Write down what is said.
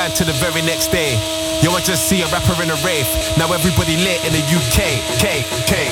to the very next day. Yo, I just see a rapper in a rave. Now everybody lit in the UK. K.